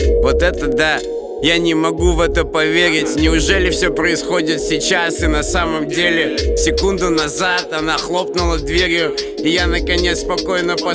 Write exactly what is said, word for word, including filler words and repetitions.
Вот это да, я не могу в это поверить. Неужели все происходит сейчас и на самом деле? Секунду назад она хлопнула дверью, и я наконец спокойно посмотрел